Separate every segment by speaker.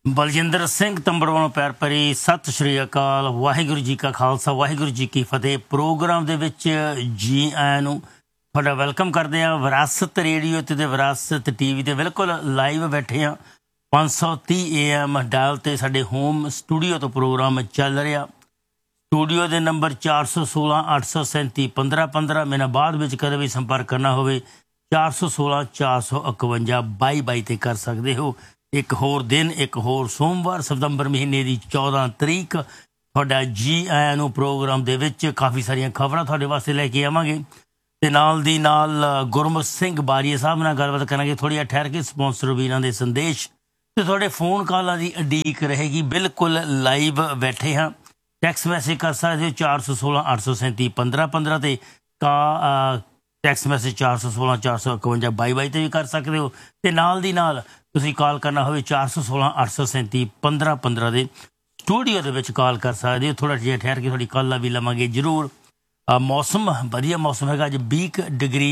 Speaker 1: ਬਲਜਿੰਦਰ ਸਿੰਘ ਤੰਬੜ ਵੱਲੋਂ ਪਿਆਰ ਭਰੀ ਸਤਿ ਸ਼੍ਰੀ ਅਕਾਲ। ਵਾਹਿਗੁਰੂ ਜੀ ਕਾ ਖਾਲਸਾ, ਵਾਹਿਗੁਰੂ ਜੀ ਕੀ ਫਤਿਹ। ਪ੍ਰੋਗਰਾਮ ਦੇ ਵਿੱਚ ਜੀ ਆਇਆਂ ਨੂੰ ਤੁਹਾਡਾ ਵੈਲਕਮ ਕਰਦੇ ਹਾਂ। ਵਿਰਾਸਤ ਰੇਡੀਓ ਤੇ ਵਿਰਾਸਤ TV ਤੇ ਬਿਲਕੁਲ ਲਾਈਵ ਬੈਠੇ ਹਾਂ। 530 AM ਡਾਇਲ ਤੇ ਸਾਡੇ ਹੋਮ ਸਟੂਡੀਓ ਤੋਂ ਪ੍ਰੋਗਰਾਮ ਚੱਲ ਰਿਹਾ। ਸਟੂਡੀਓ ਦੇ ਨੰਬਰ 416 837 1515। ਮੇਰੇ ਬਾਅਦ ਵਿੱਚ ਕਦੇ ਵੀ ਸੰਪਰਕ ਕਰਨਾ ਹੋਵੇ 416 451 22 ਤੇ ਕਰ ਸਕਦੇ ਹੋ। ਇੱਕ ਹੋਰ ਦਿਨ, ਇੱਕ ਹੋਰ ਸੋਮਵਾਰ, ਸਤੰਬਰ ਮਹੀਨੇ ਦੀ 14 ਤਰੀਕ। ਤੁਹਾਡਾ ਜੀ ਆਇਆਂ ਨੂੰ ਪ੍ਰੋਗਰਾਮ ਦੇ ਵਿੱਚ ਕਾਫੀ ਸਾਰੀਆਂ ਖਬਰਾਂ ਤੁਹਾਡੇ ਵਾਸਤੇ ਲੈ ਕੇ ਆਵਾਂਗੇ ਤੇ ਨਾਲ ਦੀ ਨਾਲ ਗੁਰਮੁਖ ਸਿੰਘ ਬਾਰੀਆ ਸਾਹਿਬ ਨਾਲ ਗੱਲਬਾਤ ਕਰਾਂਗੇ। ਥੋੜ੍ਹੀ ਜਿਹਾ ਠਹਿਰ ਕੇ ਸਪਾਂਸਰ ਵੀਰਾਂ ਦੇ ਸੰਦੇਸ਼ ਤੇ ਤੁਹਾਡੇ ਫੋਨ ਕਾਲਾਂ ਦੀ ਉਡੀਕ ਰਹੇਗੀ। ਬਿਲਕੁਲ ਲਾਈਵ ਬੈਠੇ ਹਾਂ। ਟੈਕਸਟ ਮੈਸੇਜ ਕਰ ਸਕਦੇ ਹੋ 416 837 1515 ਤੇ ਟੈਕਸਟ ਮੈਸੇਜ 416 451 22 ਤੇ ਵੀ ਕਰ ਸਕਦੇ ਹੋ ਤੇ ਨਾਲ ਦੀ ਨਾਲ ਤੁਸੀਂ ਕਾਲ ਕਰਨਾ ਹੋਵੇ 416 837 1515 ਦੇ ਸਟੂਡੀਓ ਦੇ ਵਿੱਚ ਕਾਲ ਕਰ ਸਕਦੇ ਹੋ। ਥੋੜ੍ਹਾ ਜਿਹਾ ਠਹਿਰ ਕੇ ਤੁਹਾਡੀ ਕਾਲਾਂ ਵੀ ਲਵਾਂਗੇ ਜ਼ਰੂਰ। ਮੌਸਮ ਵਧੀਆ ਮੌਸਮ ਹੈਗਾ। ਅੱਜ 20 ਡਿਗਰੀ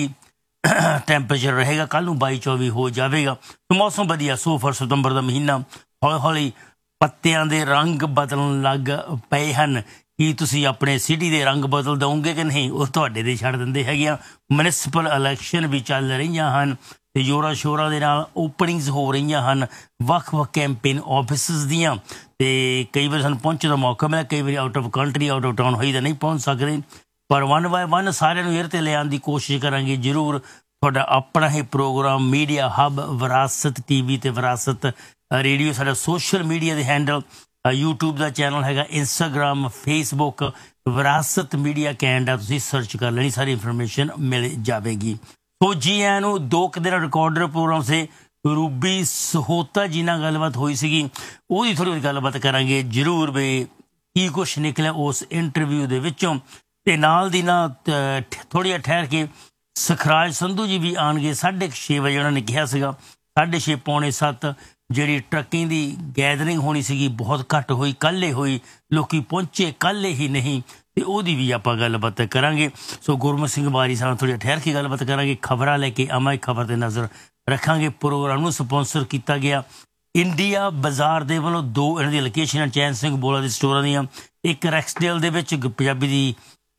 Speaker 1: ਟੈਂਪਰੇਚਰ ਰਹੇਗਾ। ਕੱਲ੍ਹ ਨੂੰ 22-24 ਹੋ ਜਾਵੇਗਾ। ਮੌਸਮ ਵਧੀਆ। ਸੋਫਰ ਸਤੰਬਰ ਦਾ ਮਹੀਨਾ ਹੌਲੀ ਹੌਲੀ ਪੱਤਿਆਂ ਦੇ ਰੰਗ ਬਦਲਣ ਲੱਗ ਪਏ ਹਨ। ਕੀ ਤੁਸੀਂ ਆਪਣੇ ਸਿਟੀ ਦੇ ਰੰਗ ਬਦਲ ਦਓਗੇ ਕਿ ਨਹੀਂ, ਉਹ ਤੁਹਾਡੇ ਦੇ ਛੱਡ ਦਿੰਦੇ ਹੈਗੇ ਆ। ਮਿਊਨਿਸਪਲ ਇਲੈਕਸ਼ਨ ਵੀ ਚੱਲ ਰਹੀਆਂ ਹਨ ਤੇ ਜ਼ੋਰਾਂ ਸ਼ੋਰਾਂ ਦੇ ਨਾਲ ਓਪਨਿੰਗਸ ਹੋ ਰਹੀਆਂ ਹਨ ਵੱਖ-ਵੱਖ ਕੈਂਪੇਨ ਆਫਿਸਿਸ ਦੀਆਂ। ਤੇ ਕਈ ਵਾਰ ਸਾਨੂੰ ਪਹੁੰਚਣ ਦਾ ਮੌਕਾ ਮਿਲਿਆ, ਕਈ ਵਾਰੀ out of country, out of town ਹੋਈ ਤਾਂ ਨਹੀਂ ਪਹੁੰਚ ਸਕਦੇ, ਪਰ 1 ਬਾਏ 1 ਸਾਰਿਆਂ ਨੂੰ ਏਅਰ 'ਤੇ ਲਿਆਉਣ ਦੀ ਕੋਸ਼ਿਸ਼ ਕਰਾਂਗੇ ਜ਼ਰੂਰ। ਤੁਹਾਡਾ ਆਪਣਾ ਹੀ ਪ੍ਰੋਗਰਾਮ ਮੀਡੀਆ ਹੱਬ ਵਿਰਾਸਤ TV ਤੇ ਵਿਰਾਸਤ ਰੇਡੀਓ। ਸਾਡਾ ਸੋਸ਼ਲ ਮੀਡੀਆ ਦੇ ਹੈਂਡਲ YouTube ਦਾ ਚੈਨਲ ਹੈਗਾ, ਇੰਸਟਾਗ੍ਰਾਮ, ਫੇਸਬੁੱਕ ਵਿਰਾਸਤ ਮੀਡੀਆ ਕੈਨੇਡਾ। ਤੁਸੀਂ ਸਰਚ ਕਰ ਲੈਣੀ, ਸਾਰੀ ਇਨਫੋਰਮੇਸ਼ਨ ਮਿਲ ਜਾਵੇਗੀ। ਸੋ ਜੀ ਆਇਆਂ ਨੂੰ। 2 ਦਿਨ ਰਿਕਾਰਡਰ ਪ੍ਰੋਗਰਾਮ ਸੇ ਰੂਬੀ ਸਹੋਤਾ ਜੀ ਨਾਲ ਗੱਲਬਾਤ ਹੋਈ ਸੀਗੀ, ਉਹਦੀ ਥੋੜ੍ਹੀ ਗੱਲਬਾਤ ਕਰਾਂਗੇ ਜ਼ਰੂਰ ਵੀ ਕੀ ਕੁਛ ਨਿਕਲਿਆ ਉਸ ਇੰਟਰਵਿਊ ਦੇ ਵਿੱਚੋਂ। ਤੇ ਨਾਲ ਦੀ ਨਾਲ ਥੋੜ੍ਹੀ ਜਿਹਾ ਠਹਿਰ ਕੇ ਸਖਰਾਜ ਸੰਧੂ ਜੀ ਵੀ ਆਉਣਗੇ 6:30 ਵਜੇ। ਉਹਨਾਂ ਨੇ ਕਿਹਾ ਸੀਗਾ 6:30 ਪੌਣੇ 7 ਜਿਹੜੀ ਟਰੱਕਿੰਗ ਦੀ ਗੈਦਰਿੰਗ ਹੋਣੀ ਸੀਗੀ ਬਹੁਤ ਘੱਟ ਹੋਈ, ਕੱਲ੍ਹ ਹੋਈ, ਲੋਕੀ ਪਹੁੰਚੇ ਕੱਲ੍ਹ ਹੀ ਨਹੀਂ, ਤੇ ਉਹਦੀ ਵੀ ਆਪਾਂ ਗੱਲਬਾਤ ਕਰਾਂਗੇ। ਸੋ ਗੁਰਮੁਖ ਸਿੰਘ ਬਾਰੀ ਸਾਹਿਬ ਥੋੜ੍ਹੀ ਠਹਿਰ ਕੇ ਗੱਲਬਾਤ ਕਰਾਂਗੇ। ਖਬਰਾਂ ਲੈ ਕੇ ਆਵਾਂਗੇ, ਖਬਰ 'ਤੇ ਨਜ਼ਰ ਰੱਖਾਂਗੇ। ਪ੍ਰੋਗਰਾਮ ਨੂੰ ਸਪਾਂਸਰ ਕੀਤਾ ਗਿਆ ਇੰਡੀਆ ਬਾਜ਼ਾਰ ਦੇ ਵੱਲੋਂ। 2 ਇਹਨਾਂ ਦੀ ਲੋਕੇਸ਼ਨਾਂ ਚੈਨ ਸਿੰਘ ਬੋਲਾ ਦੀ ਸਟੋਰਾਂ ਦੀਆਂ। ਇੱਕ ਰੈਕਸਡੇਲ ਦੇ ਵਿੱਚ ਪੰਜਾਬੀ ਦੀ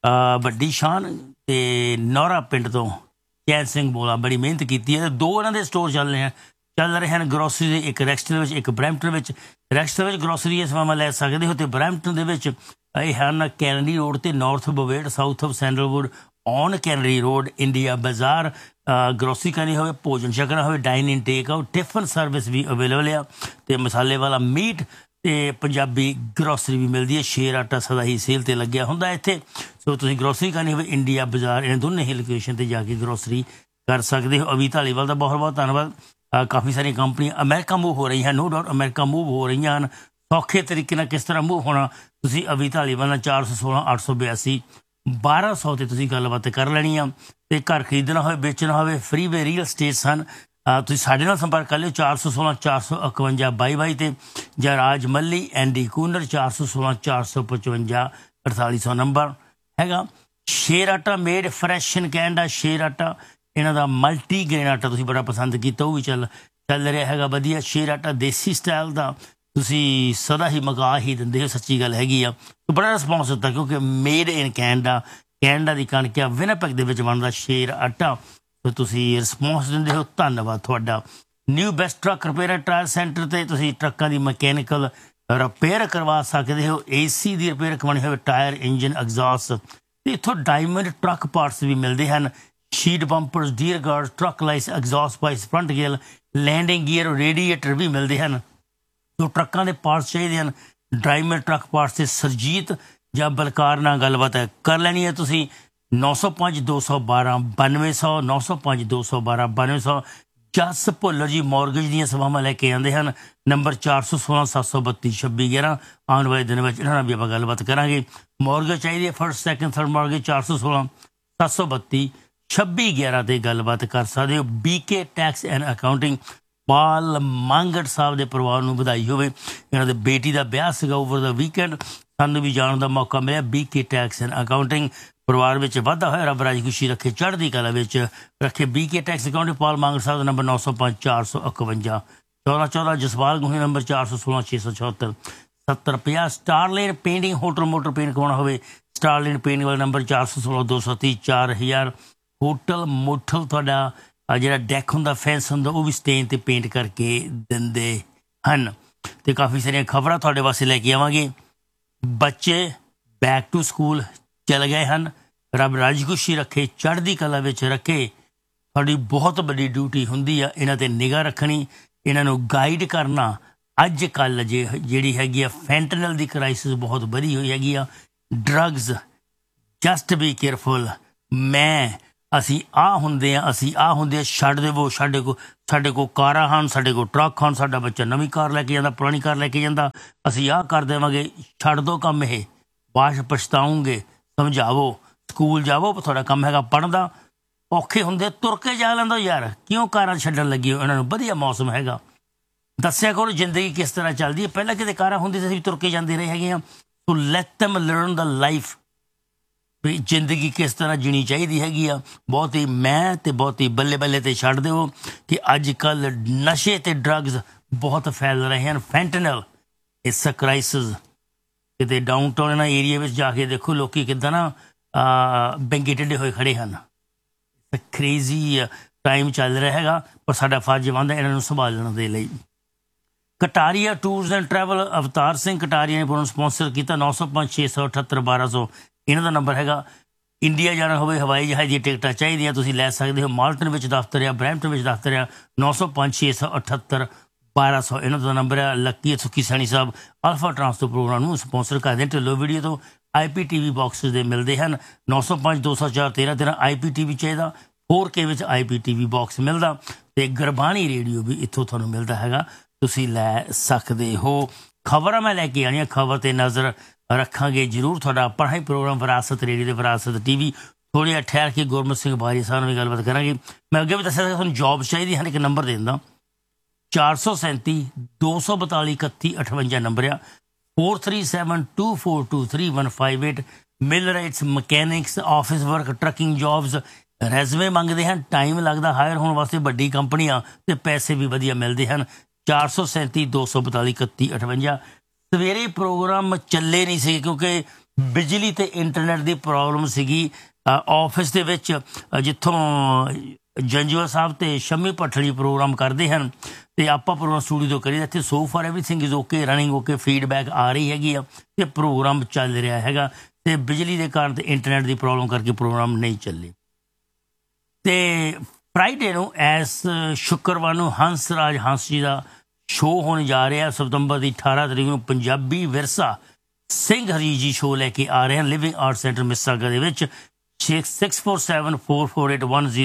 Speaker 1: ਵੱਡੀ ਸ਼ਾਨ ਤੇ ਨੌਰਾ ਪਿੰਡ ਤੋਂ ਚੈਨ ਸਿੰਘ ਬੋਲਾ ਬੜੀ ਮਿਹਨਤ ਕੀਤੀ ਹੈ। 2 ਇਹਨਾਂ ਦੇ ਸਟੋਰ ਚੱਲ ਰਹੇ ਹਨ ਗਰੋਸਰੀ ਦੇ, ਇੱਕ ਰੈਕਸਡੇਲ ਵਿੱਚ, ਇੱਕ ਬਰੈਂਪਟਨ ਵਿੱਚ। ਰੈਕਸਡੇਲ ਵਿੱਚ ਗਰੋਸਰੀ ਦੀਆਂ ਸੇਵਾਵਾਂ ਲੈ ਸਕਦੇ ਹੋ ਤੇ ਬਰੈਂਪਟਨ ਦੇ ਵਿੱਚ ਇਹ ਹਨ ਕੈਨਡੀ ਰੋਡ ਤੇ north ਬਵੇਡ, south of sandalwood on Kennedy road. India ਬਾਜ਼ਾਰ ਗਰੋਸਰੀ ਕਰਨੀ ਹੋਵੇ, ਭੋਜਨ ਛਕਣਾ ਹੋਵੇ, ਡਾਈਨ ਇਨ ਟੇਕ ਆਊਟ, ਟਿਫਨ ਸਰਵਿਸ ਵੀ ਅਵੇਲੇਬਲ ਆ ਤੇ ਮਸਾਲੇ ਵਾਲਾ ਮੀਟ ਤੇ ਪੰਜਾਬੀ ਗਰੋਸਰੀ ਵੀ ਮਿਲਦੀ ਹੈ। ਸ਼ੇਰ ਆਟਾ ਸਦਾ ਹੀ ਸੇਲ 'ਤੇ ਲੱਗਿਆ ਹੁੰਦਾ ਇੱਥੇ। ਸੋ ਤੁਸੀਂ ਗਰੋਸਰੀ ਕਰਨੀ ਹੋਵੇ ਇੰਡੀਆ ਬਾਜ਼ਾਰ, ਇਹਨਾਂ ਦੋਨੇ ਹੀ ਲੋਕੇਸ਼ਨ 'ਤੇ ਜਾ ਕੇ ਗਰੋਸਰੀ ਕਰ ਸਕਦੇ ਹੋ। ਅਵੀ ਧਾਲੀਵਾਲ ਦਾ ਬਹੁਤ ਬਹੁਤ ਧੰਨਵਾਦ। ਕਾਫੀ ਸਾਰੀਆਂ ਕੰਪਨੀਆਂ ਅਮਰੀਕਾ ਮੂਵ ਹੋ ਰਹੀਆਂ, ਨੋ ਡਾਊਟ ਅਮਰੀਕਾ ਮੂਵ ਹੋ ਰਹੀਆਂ ਹਨ। ਸੌਖੇ ਤਰੀਕੇ ਨਾਲ ਕਿਸ ਤਰ੍ਹਾਂ ਮੂਵ ਹੋਣਾ, ਤੁਸੀਂ ਅਵੀ ਧਾਲੀਵਾਲ ਨਾਲ 416 882 1200 ਤੇ ਤੁਸੀਂ ਗੱਲਬਾਤ ਕਰ ਲੈਣੀ ਆ। ਤੇ ਘਰ ਖਰੀਦਣਾ ਹੋਵੇ, ਵੇਚਣਾ ਹੋਵੇ, ਫਰੀ ਵੇ ਰੀਅਲ ਸਟੇਟਸ ਹਨ। ਤੁਸੀਂ ਸਾਡੇ ਨਾਲ ਸੰਪਰਕ ਕਰ ਲਿਓ 416 451 22 ਤੇ, ਜਾਂ ਰਾਜ ਮੱਲੀ ਐਂਡੀ ਕੂਨਰ 416 455 4800 ਨੰਬਰ ਹੈਗਾ। ਸ਼ੇਰ ਆਟਾ ਮੇਡ ਫਰੈਸ਼ ਇਨ ਕੈਨੇਡਾ। ਸ਼ੇਰ ਆਟਾ ਇਹਨਾਂ ਦਾ ਮਲਟੀ ਗ੍ਰੇਨ ਆਟਾ ਤੁਸੀਂ ਬੜਾ ਪਸੰਦ ਕੀਤਾ, ਉਹ ਵੀ ਚੱਲ ਰਿਹਾ ਹੈਗਾ ਵਧੀਆ। ਸ਼ੇਰ ਆਟਾ ਦੇਸੀ ਸਟਾਈਲ ਦਾ ਤੁਸੀਂ ਸਦਾ ਹੀ ਮੰਗਾ ਹੀ ਦਿੰਦੇ ਹੋ, ਸੱਚੀ ਗੱਲ ਹੈਗੀ ਆ। ਬੜਾ ਰਿਸਪੌਂਸ ਦਿੱਤਾ ਕਿਉਂਕਿ ਮੇਡ ਇਨ ਕੈਨੇਡਾ ਦੀ ਕਣਕ ਆ, ਵਿਨਿਪੈਗ ਦੇ ਵਿੱਚ ਬਣਦਾ ਸ਼ੇਰ ਆਟਾ। ਤੇ ਤੁਸੀਂ ਰਿਸਪੌਂਸ ਦਿੰਦੇ ਹੋ, ਧੰਨਵਾਦ ਤੁਹਾਡਾ। New best truck repair trial centre 'ਤੇ ਤੁਸੀਂ ਟਰੱਕਾਂ ਦੀ ਮਕੈਨੀਕਲ ਰਿਪੇਅਰ ਕਰਵਾ ਸਕਦੇ ਹੋ। AC ਦੀ ਰਿਪੇਅਰ ਕਰਵਾਉਣੀ ਹੋਵੇ, ਟਾਇਰ, ਇੰਜਨ, ਐਗਜ਼ੌਸਟ, ਤੇ ਇੱਥੋਂ ਡਾਇਮੰਡ ਟਰੱਕ ਪਾਰਟਸ ਵੀ ਮਿਲਦੇ ਹਨ। Sheet ਬੰਪਰਸ, dear guard, truck lights, exhaust pipes, front gear, landing gear, radiator ਵੀ ਮਿਲਦੇ ਹਨ। ਜੋ ਟਰੱਕਾਂ ਦੇ ਪਾਰਟਸ ਚਾਹੀਦੇ ਹਨ, ਡਾਇਮੰਡ ਟਰੱਕ ਪਾਰਟਸ ਤੇ ਸਰਜੀਤ ਜਾਂ ਬਲਕਾਰ ਨਾਲ ਗੱਲਬਾਤ ਕਰ ਲੈਣੀ ਹੈ ਤੁਸੀਂ। 905 212 9200 905 212 9200। ਜਸ ਭੁੱਲਰ ਜੀ ਮੌਰਗੇਜ ਦੀਆਂ ਸੇਵਾਵਾਂ ਲੈ ਕੇ ਆਉਂਦੇ ਹਨ। ਨੰਬਰ 416 732 2611। ਆਉਣ ਵਾਲੇ ਦਿਨ ਵਿੱਚ ਇਹਨਾਂ ਨਾਲ ਵੀ ਆਪਾਂ ਗੱਲਬਾਤ ਕਰਾਂਗੇ। ਮੌਰਗੇਜ ਚਾਹੀਦੀ ਹੈ, ਫਸਟ, ਸੈਕਿੰਡ, ਥਰਡ ਮੌਰਗੇਜ 416 732 2611 ਤੇ ਗੱਲਬਾਤ ਕਰ ਸਕਦੇ ਹੋ। BK tax and accounting. ਪਾਲ ਮੰਗੜ ਸਾਹਿਬ ਦੇ ਪਰਿਵਾਰ ਨੂੰ ਵਧਾਈ ਹੋਵੇ, ਇਹਨਾਂ ਦੇ ਬੇਟੀ ਦਾ ਵਿਆਹ ਸੀਗਾ ਓਵਰ ਦਾ ਵੀਕਐਂਡ, ਸਾਨੂੰ ਵੀ ਜਾਣ ਦਾ ਮੌਕਾ ਮਿਲਿਆ। BK ਟੈਕਸ ਐਂਡ ਅਕਾਊਂਟਿੰਗ ਪਰਿਵਾਰ ਵਿੱਚ ਵਾਧਾ ਹੋਇਆ, ਰੱਬ ਰਾਜੀ ਖੁਸ਼ੀ ਰੱਖੇ, ਚੜ੍ਹਦੀ ਕਲਾ ਵਿੱਚ ਰੱਖੇ। BK ਟੈਕਸ ਅਕਾਊਂਟਿੰਗ ਪਾਲ ਮੰਗੜ ਸਾਹਿਬ ਦਾ number 905 451 1414 Jaspal ਗੋਹੀ number 416 674 7050। ਸਟਾਰਲੇਨ painting hotel motor paint ਕਰਵਾਉਣਾ ਹੋਵੇ ਸਟਾਰਲੇਨ ਪੇਂਟਿੰਗ ਵਾਲਾ ਨੰਬਰ 416 230 4000। ਹੋਟਲ ਮੋਟਲ ਤੁਹਾਡਾ ਜਿਹੜਾ ਡੈਕ ਹੁੰਦਾ ਫੈਂਸ ਹੁੰਦਾ ਉਹ ਵੀ ਸਟੇਨ ਤੇ ਪੇਂਟ ਕਰਕੇ ਦਿੰਦੇ ਹਨ। ਤੇ ਕਾਫੀ ਸਾਰੀਆਂ ਖਬਰਾਂ ਤੁਹਾਡੇ ਵਾਸਤੇ ਲੈ ਕੇ ਆਵਾਂਗੇ। ਬੱਚੇ ਬੈਕ ਟੂ ਸਕੂਲ ਚਲੇ ਗਏ ਹਨ। ਰੱਬ ਰਾਜੀ ਖੁਸ਼ੀ ਰੱਖੇ, ਚੜ੍ਹਦੀ ਕਲਾ ਵਿੱਚ ਰੱਖੇ। ਤੁਹਾਡੀ ਬਹੁਤ ਵੱਡੀ ਡਿਊਟੀ ਹੁੰਦੀ ਆ ਇਹਨਾਂ ਤੇ ਨਿਗਾਹ ਰੱਖਣੀ, ਇਹਨਾਂ ਨੂੰ ਗਾਈਡ ਕਰਨਾ। ਅੱਜ ਕੱਲ੍ਹ ਜਿਹੜੀ ਹੈਗੀ ਆ ਫੈਂਟਨਲ ਦੀ ਕ੍ਰਾਈਸਿਸ ਬਹੁਤ ਵਧੀ ਹੋਈ ਹੈਗੀ ਆ। Drugs, just B careful. ਅਸੀਂ ਆਹ ਹੁੰਦੇ ਆ ਛੱਡ ਦੇਵੋ। ਸਾਡੇ ਕੋਲ ਕਾਰਾਂ ਹਨ, ਸਾਡੇ ਕੋਲ ਟਰੱਕ ਹਨ, ਸਾਡਾ ਬੱਚਾ ਨਵੀਂ ਕਾਰ ਲੈ ਕੇ ਜਾਂਦਾ, ਪੁਰਾਣੀ ਕਾਰ ਲੈ ਕੇ ਜਾਂਦਾ, ਅਸੀਂ ਆਹ ਕਰ ਦੇਵਾਂਗੇ। ਛੱਡ ਦਿਓ ਕੰਮ ਇਹ, ਬਾਅਦ ਪਛਤਾਉਂਗੇ। ਸਮਝਾਵੋ, ਸਕੂਲ ਜਾਵੋ, ਤੁਹਾਡਾ ਕੰਮ ਹੈਗਾ ਪੜ੍ਹਨ ਦਾ। ਔਖੇ ਹੁੰਦੇ ਤੁਰ ਕੇ ਜਾ ਲੈਂਦਾ ਯਾਰ, ਕਿਉਂ ਕਾਰਾਂ ਛੱਡਣ ਲੱਗੀ ਹੋ? ਇਹਨਾਂ ਨੂੰ ਵਧੀਆ ਮੌਸਮ ਹੈਗਾ, ਦੱਸਿਆ ਕਰੋ ਜ਼ਿੰਦਗੀ ਕਿਸ ਤਰ੍ਹਾਂ ਚੱਲਦੀ ਹੈ। ਪਹਿਲਾਂ ਕਿਤੇ ਕਾਰਾਂ ਹੁੰਦੀ ਸੀ, ਅਸੀਂ ਤੁਰ ਕੇ ਜਾਂਦੇ ਰਹੇ ਹੈਗੇ ਹਾਂ। ਸੋ ਲੈਟ them ਲਰਨ ਦਾ ਲਾਈਫ, ਵੀ ਜ਼ਿੰਦਗੀ ਕਿਸ ਤਰ੍ਹਾਂ ਜੀਣੀ ਚਾਹੀਦੀ ਹੈਗੀ ਆ। ਬਹੁਤੀ ਮੈਂ ਤੇ ਬਹੁਤੀ ਬੱਲੇ ਬੱਲੇ ਤੇ ਛੱਡ ਦਿਓ ਕਿ ਅੱਜ ਕੱਲ੍ਹ ਨਸ਼ੇ ਤੇ ਡਰੱਗਸ ਬਹੁਤ ਫੈਲ ਰਹੇ ਹਨ। Fentanyl it's a crisis. ਕਿਤੇ ਡਾਊਨ ਟਾਊਨ ਏਰੀਆ ਵਿੱਚ ਜਾ ਕੇ ਦੇਖੋ ਲੋਕੀ ਕਿੱਦਾਂ ਨਾ ਬੈਂਗੇ ਟੇਢੇ ਹੋਏ ਖੜੇ ਹਨ। ਕ੍ਰੇਜ਼ੀ ਟਾਈਮ ਚੱਲ ਰਿਹਾ ਹੈਗਾ, ਪਰ ਸਾਡਾ ਫਰਜ਼ ਬਣਦਾ ਇਹਨਾਂ ਨੂੰ ਸੰਭਾਲਣ ਦੇ ਲਈ। Kataria tours and travel, Avtar Singh Kataria ਨੇ ਪੂਰਨ ਸਪੋਂਸਰ ਕੀਤਾ। 905 678 1200 ਇਹਨਾਂ ਦਾ ਨੰਬਰ ਹੈਗਾ। ਇੰਡੀਆ ਜਾਣਾ ਹੋਵੇ, ਹਵਾਈ ਜਹਾਜ਼ ਦੀਆਂ ਟਿਕਟਾਂ ਚਾਹੀਦੀਆਂ, ਤੁਸੀਂ ਲੈ ਸਕਦੇ ਹੋ। ਮਾਲਟਨ ਵਿੱਚ ਦਫ਼ਤਰ ਆ, ਬਰੈਂਪਟਨ ਵਿੱਚ ਦਫ਼ਤਰ ਆ। 905 678 1200 ਇਹਨਾਂ ਦਾ ਨੰਬਰ ਆ। ਲੱਕੀ ਸੁੱਖੀ ਸੈਣੀ ਸਾਹਿਬ ਅਲਫਾ ਟਰਾਂਸ ਤੋਂ ਪ੍ਰੋਗਰਾਮ ਨੂੰ ਸਪੋਂਸਰ ਕਰਦੇ ਨੇ। ਢਿੱਲੋਂ ਵੀਡੀਓ ਤੋਂ IPTV ਬਾਕਸਿਸ ਦੇ ਮਿਲਦੇ ਹਨ। 905 204 1313 IPTV ਚਾਹੀਦਾ। 4K ਵਿੱਚ IPTV ਬਾਕਸ ਮਿਲਦਾ ਅਤੇ ਗੁਰਬਾਣੀ ਰੇਡੀਓ ਵੀ ਇੱਥੋਂ ਤੁਹਾਨੂੰ ਮਿਲਦਾ ਹੈਗਾ, ਤੁਸੀਂ ਲੈ ਸਕਦੇ ਹੋ। ਖਬਰਾਂ ਮੈਂ ਲੈ ਕੇ ਆਉਣੀਆਂ, ਖਬਰ 'ਤੇ ਨਜ਼ਰ ਰੱਖਾਂਗੇ ਜ਼ਰੂਰ। ਤੁਹਾਡਾ ਆਪਣਾ ਹੀ ਪ੍ਰੋਗਰਾਮ ਵਿਰਾਸਤ ਰੇਡੀਓ ਦੇ ਵਿਰਾਸਤ TV। ਥੋੜ੍ਹੀ ਜਿਹਾ ਠਹਿਰ ਕੇ ਗੁਰਮਤ ਸਿੰਘ ਬਾਰੀ ਸਾਹਿਬ ਨਾਲ ਵੀ ਗੱਲਬਾਤ ਕਰਾਂਗੇ। ਮੈਂ ਅੱਗੇ ਵੀ ਦੱਸਿਆ ਸੀ ਤੁਹਾਨੂੰ ਜੋਬ ਚਾਹੀਦੀ ਹਨ, ਇੱਕ ਨੰਬਰ ਦੇ ਦਿੰਦਾ 437 242 31 58 ਨੰਬਰ ਆ। 4372423158। ਮਿਲ rights, mechanics, office work, trucking jobs. ਰੈਜ਼ਮੇ ਮੰਗਦੇ ਹਨ, ਟਾਈਮ ਲੱਗਦਾ ਹਾਇਰ ਹੋਣ ਵਾਸਤੇ, ਵੱਡੀ ਕੰਪਨੀਆਂ ਅਤੇ ਪੈਸੇ ਵੀ ਵਧੀਆ ਮਿਲਦੇ ਹਨ। 437 242 31 58। ਸਵੇਰੇ ਪ੍ਰੋਗਰਾਮ ਚੱਲੇ ਨਹੀਂ ਸੀ ਕਿਉਂਕਿ ਬਿਜਲੀ ਅਤੇ ਇੰਟਰਨੈਟ ਦੀ ਪ੍ਰੋਬਲਮ ਸੀਗੀ ਆਫਿਸ ਦੇ ਵਿੱਚ, ਜਿੱਥੋਂ ਜੰਜੂਆ ਸਾਹਿਬ ਅਤੇ ਸ਼ੰਮੀ ਭੱਠਲੀ ਪ੍ਰੋਗਰਾਮ ਕਰਦੇ ਹਨ ਅਤੇ ਆਪਾਂ ਪ੍ਰੋਗਰਾਮ ਸਟੂਡੀਓ ਤੋਂ ਕਰੀਦਾ। ਇੱਥੇ so far everything is okay, running okay, feedback ਆ ਰਹੀ ਹੈਗੀ ਆ ਅਤੇ ਪ੍ਰੋਗਰਾਮ ਚੱਲ ਰਿਹਾ ਹੈਗਾ। ਅਤੇ ਬਿਜਲੀ ਦੇ ਕਾਰਨ ਅਤੇ ਇੰਟਰਨੈਟ ਦੀ ਪ੍ਰੋਬਲਮ ਕਰਕੇ ਪ੍ਰੋਗਰਾਮ ਨਹੀਂ ਚੱਲੇ। ਅਤੇ ਫਰਾਈਡੇ ਨੂੰ ਸ਼ੁੱਕਰਵਾਰ ਨੂੰ ਹੰਸਰਾਜ ਹੰਸ ਜੀ ਦਾ ਸ਼ੋਅ ਹੋਣ ਜਾ ਰਿਹਾ। ਸਤੰਬਰ ਦੀ 18 ਤਰੀਕ ਨੂੰ ਪੰਜਾਬੀ ਵਿਰਸਾ ਸਿੰਘ ਹਰੀ ਜੀ ਸ਼ੋਅ ਲੈ ਕੇ ਆ ਰਹੇ ਹਨ ਲਿਵਿੰਗ ਆਰਟ ਸੈਂਟਰ ਮਿਸਾਗਾ ਦੇ ਵਿੱਚ। 647 448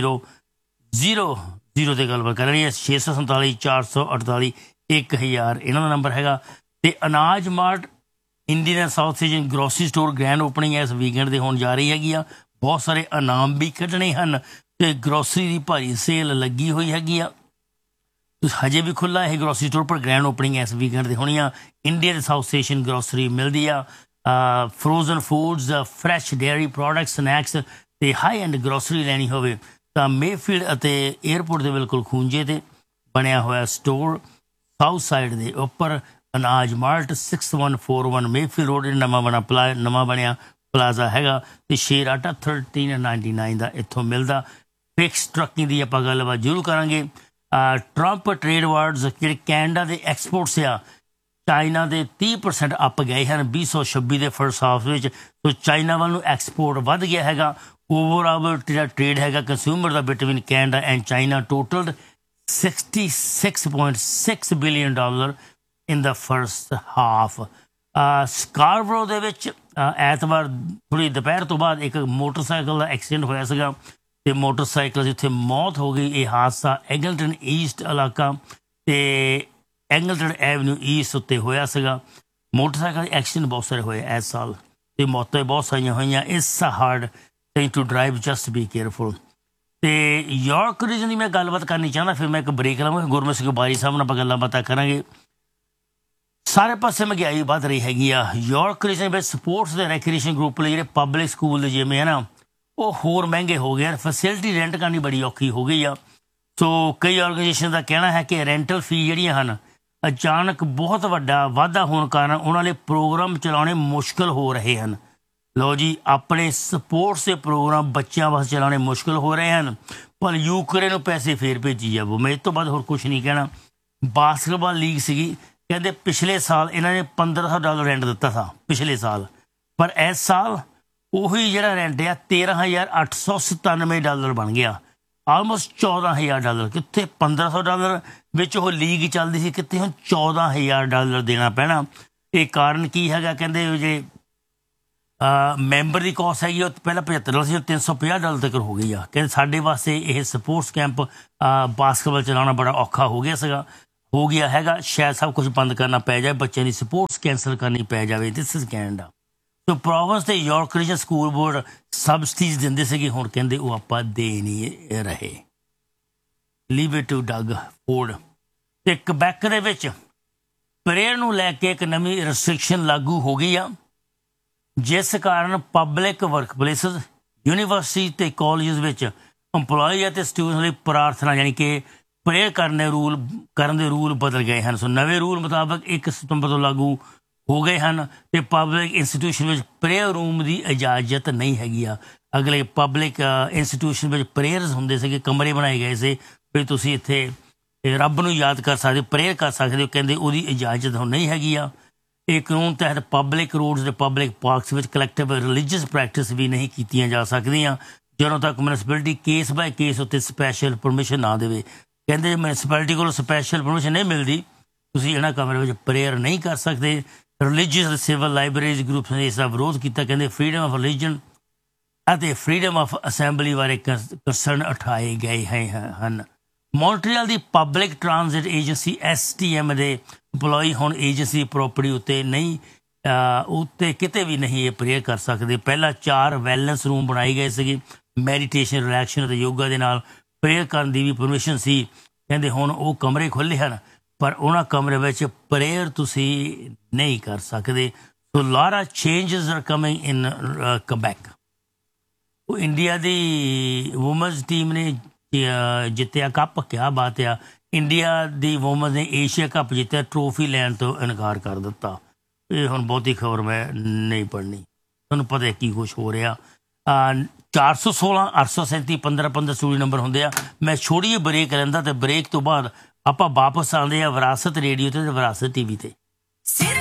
Speaker 1: 1000 ਤੇ ਗੱਲਬਾਤ ਕਰ ਰਹੀ ਹੈ। 647 448 1000 ਇਹਨਾਂ ਦਾ ਨੰਬਰ ਹੈਗਾ। ਅਤੇ ਅਨਾਜ mart Indian south Asian grocery store grand opening ਇਸ ਵੀਕਐਂਡ ਦੇ ਹੋਣ ਜਾ ਰਹੀ ਹੈਗੀ ਆ। ਬਹੁਤ ਸਾਰੇ ਇਨਾਮ ਵੀ ਕੱਢਣੇ ਹਨ ਅਤੇ ਗਰੋਸਰੀ ਦੀ ਭਾਰੀ ਸੇਲ ਲੱਗੀ ਹੋਈ ਹੈਗੀ ਆ। ਹਜੇ ਵੀ ਖੁੱਲ੍ਹਾ ਇਹ ਗਰੋਸਰੀ ਸਟੋਰ, ਪਰ ਗ੍ਰੈਂਡ ਓਪਨਿੰਗ ਇਸ ਵੀਕਐਂਡ ਦੇ ਹੋਣੀ ਆ। ਇੰਡੀਅਨ ਸਾਊਥ ਏਸ਼ੀਅਨ ਗਰੋਸਰੀ ਮਿਲਦੀ ਆ। Frozen foods, fresh dairy products, snacks ਅਤੇ ਹਾਈ ਐਂਡ ਗਰੋਸਰੀ ਲੈਣੀ ਹੋਵੇ ਤਾਂ ਮੇਫੀਲਡ ਅਤੇ ਏਅਰਪੋਰਟ ਦੇ ਬਿਲਕੁਲ ਖੂੰਜੇ 'ਤੇ ਬਣਿਆ ਹੋਇਆ ਸਟੋਰ ਸਾਊਥ ਸਾਈਡ ਦੇ ਉੱਪਰ ਅਨਾਜ ਮਾਰਟ 6141 ਮੇਫੀਲਡ ਰੋਡ ਨਵਾਂ ਬਣਿਆ ਪਲਾਜ਼ਾ ਹੈਗਾ। ਅਤੇ ਸ਼ੇਰ ਆਟਾ 1399 ਦਾ ਇੱਥੋਂ ਮਿਲਦਾ। ਫਿਕਸ ਟਰੱਕਿੰਗ ਦੀ ਆਪਾਂ ਗੱਲਬਾਤ ਜ਼ਰੂਰ ਕਰਾਂਗੇ। ਟਰੰਪ ਟਰੇਡ ਵਾਰਡਸ ਜਿਹੜੇ ਕੈਨੇਡਾ ਦੇ ਐਕਸਪੋਰਟਸ ਆ, ਚਾਈਨਾ ਦੇ 30% ਅੱਪ ਗਏ ਹਨ 2026 ਦੇ ਫਸਟ ਹਾਫ ਵਿੱਚ। ਸੋ ਚਾਈਨਾ ਵੱਲ ਨੂੰ ਐਕਸਪੋਰਟ ਵੱਧ ਗਿਆ ਹੈਗਾ। ਓਵਰਆਲ ਜਿਹੜਾ ਟਰੇਡ ਹੈਗਾ consumer the between Canada and China ਟੋਟਲਡ $66.6 billion in the first half. Scarborough ਦੇ ਵਿੱਚ ਐਤਵਾਰ ਥੋੜ੍ਹੀ ਦੁਪਹਿਰ ਤੋਂ ਬਾਅਦ ਇੱਕ ਮੋਟਰਸਾਈਕਲ ਦਾ ਐਕਸੀਡੈਂਟ ਹੋਇਆ ਸੀਗਾ ਅਤੇ ਮੋਟਰਸਾਈਕਲ ਦੀ ਉੱਥੇ ਮੌਤ ਹੋ ਗਈ। ਇਹ ਹਾਦਸਾ ਐਂਗਲਟਨ ਈਸਟ ਇਲਾਕਾ ਅਤੇ ਐਂਗਲਟਨ ਐਵਨਿਊ ਈਸਟ ਉੱਤੇ ਹੋਇਆ ਸੀਗਾ। ਮੋਟਰਸਾਈਕਲ ਐਕਸੀਡੈਂਟ ਬਹੁਤ ਸਾਰੇ ਹੋਏ ਇਸ ਸਾਲ ਅਤੇ ਮੌਤਾਂ ਬਹੁਤ ਸਾਰੀਆਂ ਹੋਈਆਂ। It's hard thing to drive, just B careful. ਅਤੇ ਯੂਰਪ ਰੀਜਨ ਦੀ ਮੈਂ ਗੱਲਬਾਤ ਕਰਨੀ ਚਾਹੁੰਦਾ, ਫਿਰ ਮੈਂ ਇੱਕ ਬ੍ਰੇਕ ਲਵਾਂਗਾ। ਗੁਰਮਤ ਸਿੰਘ ਬਾਰੀ ਸਾਹਿਬ ਨਾਲ ਆਪਾਂ ਗੱਲਾਂ ਬਾਤਾਂ ਕਰਾਂਗੇ। ਸਾਰੇ ਪਾਸੇ ਮਹਿੰਗਾਈ ਵੱਧ ਰਹੀ ਹੈਗੀ ਆ। ਯੂਰਪ ਰੀਜਨ ਵਿੱਚ ਸਪੋਰਟਸ ਦੇ ਰੈਕ੍ਰੀਏਸ਼ਨ ਗਰੁੱਪ ਲਈ ਜਿਹੜੇ ਪਬਲਿਕ ਸਕੂਲ ਦੇ ਜਿਵੇਂ ਹੈ ਨਾ, ਉਹ ਹੋਰ ਮਹਿੰਗੇ ਹੋ ਗਏ। ਫੈਸਿਲਿਟੀ ਰੈਂਟ ਕਰਨੀ ਬੜੀ ਔਖੀ ਹੋ ਗਈ ਆ। ਸੋ ਕਈ ਆਰਗੇਨਾਈਜੇਸ਼ਨ ਦਾ ਕਹਿਣਾ ਹੈ ਕਿ ਰੈਂਟਲ ਫੀ ਜਿਹੜੀਆਂ ਹਨ ਅਚਾਨਕ ਬਹੁਤ ਵੱਡਾ ਵਾਧਾ ਹੋਣ ਕਾਰਨ ਉਹਨਾਂ ਲਈ ਪ੍ਰੋਗਰਾਮ ਚਲਾਉਣੇ ਮੁਸ਼ਕਲ ਹੋ ਰਹੇ ਹਨ। ਲਓ ਜੀ, ਆਪਣੇ ਸਪੋਰਟਸ ਦੇ ਪ੍ਰੋਗਰਾਮ ਬੱਚਿਆਂ ਵਾਸਤੇ ਚਲਾਉਣੇ ਮੁਸ਼ਕਲ ਹੋ ਰਹੇ ਹਨ, ਪਰ ਯੂਕਰੇਨ ਨੂੰ ਪੈਸੇ ਫੇਰ ਭੇਜੀ ਜਾਵੋ। ਮੈਂ ਇਸ ਤੋਂ ਬਾਅਦ ਹੋਰ ਕੁਛ ਨਹੀਂ ਕਹਿਣਾ। ਬਾਸਕਟਬਾਲ ਲੀਗ ਸੀਗੀ, ਕਹਿੰਦੇ ਪਿਛਲੇ ਸਾਲ ਇਹਨਾਂ ਨੇ $1500 ਰੈਂਟ ਦਿੱਤਾ ਸੀ ਪਿਛਲੇ ਸਾਲ, ਪਰ ਇਸ ਸਾਲ ਉਹੀ ਜਿਹੜਾ ਰੈਂਟ ਆ $13,897 ਬਣ ਗਿਆ, ਆਲਮੋਸਟ $14,000। ਕਿੱਥੇ $1500 ਵਿੱਚ ਉਹ ਲੀਗ ਚੱਲਦੀ ਸੀ, ਕਿੱਥੇ ਹੁਣ $14,000 ਦੇਣਾ ਪੈਣਾ। ਇਹ ਕਾਰਨ ਕੀ ਹੈਗਾ? ਕਹਿੰਦੇ ਜੇ ਮੈਂਬਰ ਦੀ ਕੋਸਟ ਹੈਗੀ ਉਹ ਪਹਿਲਾਂ $75 ਸੀ, $350 ਤੱਕ ਹੋ ਗਈ ਆ। ਕਹਿੰਦੇ ਸਾਡੇ ਵਾਸਤੇ ਇਹ ਸਪੋਰਟਸ ਕੈਂਪ ਬਾਸਕਟਬਾਲ ਚਲਾਉਣਾ ਬੜਾ ਔਖਾ ਹੋ ਗਿਆ ਹੈਗਾ। ਸ਼ਾਇਦ ਸਭ ਕੁਝ ਬੰਦ ਕਰਨਾ ਪੈ ਜਾਏ, ਬੱਚਿਆਂ ਦੀ ਸਪੋਰਟਸ ਕੈਂਸਲ ਕਰਨੀ ਪੈ ਜਾਵੇ। This is Canada. So province ਤੇ York reason school board subsidies ਦਿੰਦੇ ਸੀਗੇ, ਹੁਣ ਕਹਿੰਦੇ ਉਹ ਆਪਾਂ ਦੇ ਨਹੀਂ ਰਹੇ। Leave it to Doug Ford. ਤੇ ਕਬੈਕ ਦੇ ਵਿੱਚ ਪ੍ਰੇਅਰ ਨੂੰ ਲੈ ਕੇ ਇੱਕ ਨਵੀਂ ਰੈਸਟ੍ਰਿਕਸ਼ਨ ਲਾਗੂ ਹੋ ਗਈ ਆ, ਜਿਸ ਕਾਰਨ ਪਬਲਿਕ ਵਰਕਪਲੇਸਿਸ, ਯੂਨੀਵਰਸਿਟੀ ਤੇ ਕਾਲਜਿਸ ਵਿੱਚ ਇੰਪਲੋਈ ਅਤੇ ਸਟੂਡੈਂਟਸ ਲਈ ਪ੍ਰਾਰਥਨਾ ਯਾਨੀ ਕਿ ਪ੍ਰੇਅਰ ਕਰਨ ਦੇ ਰੂਲ ਬਦਲ ਗਏ ਹਨ। ਸੋ ਨਵੇਂ ਰੂਲ ਮੁਤਾਬਕ 1 ਸਤੰਬਰ ਤੋਂ ਲਾਗੂ ਹੋ ਗਏ ਹਨ ਤੇ ਪਬਲਿਕ ਇੰਸਟੀਟਿਊਸ਼ਨ ਵਿੱਚ ਪ੍ਰੇਅਰ ਰੂਮ ਦੀ ਇਜਾਜ਼ਤ ਨਹੀਂ ਹੈਗੀ ਆ। ਅਗਲੇ ਪਬਲਿਕ ਇੰਸਟੀਟਿਊਸ਼ਨ ਵਿੱਚ ਪ੍ਰੇਅਰਸ ਹੁੰਦੇ ਸੀਗੇ, ਕਮਰੇ ਬਣਾਏ ਗਏ ਸੀ ਵੀ ਤੁਸੀਂ ਇੱਥੇ ਰੱਬ ਨੂੰ ਯਾਦ ਕਰ ਸਕਦੇ ਹੋ, ਪ੍ਰੇਅਰ ਕਰ ਸਕਦੇ ਹੋ। ਕਹਿੰਦੇ ਉਹਦੀ ਇਜਾਜ਼ਤ ਹੁਣ ਨਹੀਂ ਹੈਗੀ ਆ। ਇਹ ਕਾਨੂੰਨ ਤਹਿਤ ਪਬਲਿਕ ਰੋਡਸ ਤੇ ਪਬਲਿਕ ਪਾਰਕਸ ਵਿੱਚ ਕਲੈਕਟਿਵ ਰਿਲੀਜੀਅਸ ਪ੍ਰੈਕਟਿਸ ਵੀ ਨਹੀਂ ਕੀਤੀਆਂ ਜਾ ਸਕਦੀਆਂ ਜਦੋਂ ਤੱਕ ਮਿਊਨਿਸਪੈਲਿਟੀ ਕੇਸ ਬਾਏ ਕੇਸ ਉੱਤੇ ਸਪੈਸ਼ਲ ਪਰਮਿਸ਼ਨ ਨਾ ਦੇਵੇ। ਕਹਿੰਦੇ ਮਿਊਨਿਸਪੈਲਿਟੀ ਕੋਲੋਂ ਸਪੈਸ਼ਲ ਪਰਮਿਸ਼ਨ ਨਹੀਂ ਮਿਲਦੀ, ਤੁਸੀਂ ਇਹਨਾਂ ਕਮਰੇ ਵਿੱਚ ਪ੍ਰੇਅਰ ਨਹੀਂ ਕਰ ਸਕਦੇ। ਰਿਲੀਜੀਅਸ ਅਤੇ ਸਿਵਲ ਲਾਇਬ੍ਰੇਰੀਜ਼ ਗਰੁੱਪਸ ਨੇ ਇਸ ਦਾ ਵਿਰੋਧ ਕੀਤਾ। ਕਹਿੰਦੇ ਫਰੀਡਮ ਆਫ ਰਿਲੀਜਨ ਅਤੇ ਫਰੀਡਮ ਆਫ ਅਸੈਂਬਲੀ ਬਾਰੇ ਕੰਸਰਨ ਉਠਾਏ ਗਏ ਹਨ। ਮੌਂਟਰੀਅਲ ਦੀ ਪਬਲਿਕ ਟਰਾਂਜ਼ਿਟ ਏਜੰਸੀ STM ਦੇ ਇੰਪਲੋਈ ਹੁਣ ਏਜੰਸੀ ਪ੍ਰੋਪਰਟੀ ਉੱਤੇ ਕਿਤੇ ਵੀ ਨਹੀਂ ਇਹ ਪ੍ਰੇਅਰ ਕਰ ਸਕਦੇ। ਪਹਿਲਾਂ 4 ਵੈਲਨੈਸ ਰੂਮ ਬਣਾਏ ਗਏ ਸੀਗੇ, ਮੈਡੀਟੇਸ਼ਨ, ਰਿਲੈਕਸ਼ਨ ਅਤੇ ਯੋਗਾ ਦੇ ਨਾਲ ਪ੍ਰੇਅਰ ਕਰਨ ਦੀ ਵੀ ਪਰਮਿਸ਼ਨ ਸੀ। ਕਹਿੰਦੇ ਹੁਣ ਉਹ ਕਮਰੇ ਖੁੱਲ੍ਹੇ ਹਨ, ਪਰ ਉਹਨਾਂ ਕਮਰੇ ਵਿੱਚ ਪ੍ਰੇਅਰ ਤੁਸੀਂ ਨਹੀਂ ਕਰ ਸਕਦੇ। ਸੋ ਲਾਰਾ ਚੇਂਜਸ ਆਰ ਕਮਿੰਗ ਇਨ ਕਬੈਕ। ਉਹ ਇੰਡੀਆ ਦੀ ਵੂਮਨਸ ਟੀਮ ਨੇ ਜਿੱਤਿਆ ਕੱਪ, ਕਿਆ ਬਾਤ ਆ। ਇੰਡੀਆ ਦੀ ਵੂਮਨ ਨੇ ਏਸ਼ੀਆ ਕੱਪ ਜਿੱਤਿਆ, ਟਰੋਫੀ ਲੈਣ ਤੋਂ ਇਨਕਾਰ ਕਰ ਦਿੱਤਾ। ਇਹ ਹੁਣ ਬਹੁਤੀ ਖਬਰ ਮੈਂ ਨਹੀਂ ਪੜ੍ਹਨੀ, ਤੁਹਾਨੂੰ ਪਤਾ ਕੀ ਕੁਛ ਹੋ ਰਿਹਾ। 416 837 1515 ਸਟੂਡੀਓ ਨੰਬਰ ਹੁੰਦੇ ਆ। ਮੈਂ ਛੋਟੀ ਜਿਹੀ ਬ੍ਰੇਕ ਲੈਂਦਾ ਤੇ ਬ੍ਰੇਕ ਤੋਂ ਬਾਅਦ ਆਪਾਂ ਵਾਪਸ ਆਉਂਦੇ ਆ ਵਿਰਾਸਤ ਰੇਡੀਓ ਤੇ ਵਿਰਾਸਤ TV ਤੇ।